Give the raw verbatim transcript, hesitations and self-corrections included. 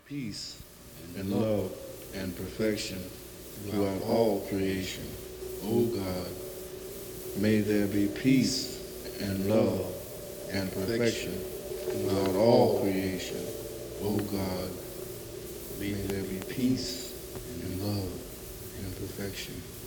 peace and love and perfection throughout all creation. O God, may there be peace and love and perfection throughout all creation. O God, may there be peace and love and perfection